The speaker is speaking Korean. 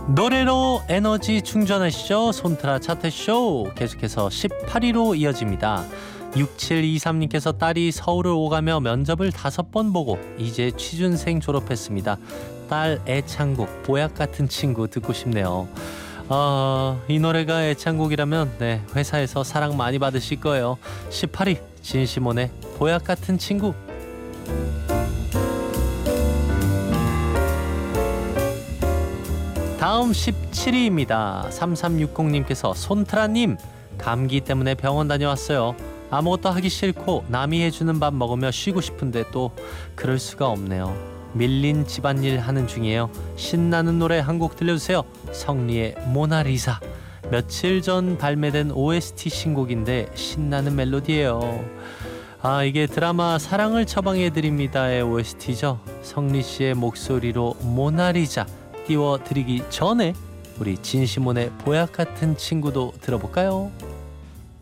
노래로 에너지 충전하시죠. 손트라 차트쇼 계속해서 18위로 이어집니다. 6723님께서 딸이 서울을 오가며 면접을 5번 보고 이제 취준생 졸업했습니다. 딸 애창곡 보약 같은 친구 듣고 싶네요. 이 노래가 애창곡이라면 회사에서 사랑 많이 받으실 거예요. 18위 진시몬의 보약 같은 친구. 다음 17위입니다. 3360님께서 손트라님 감기 때문에 병원 다녀왔어요. 아무것도 하기 싫고 남이 해주는 밥 먹으며 쉬고 싶은데 또 그럴 수가 없네요. 밀린 집안일 하는 중이에요. 신나는 노래 한 곡 들려주세요. 성리의 모나리자. 며칠 전 발매된 OST 신곡인데 신나는 멜로디예요. 이게 드라마 사랑을 처방해드립니다의 OST죠. 성리씨의 목소리로 모나리자 띄워드리기 전에 우리 진시몬의 보약 같은 친구도 들어볼까요?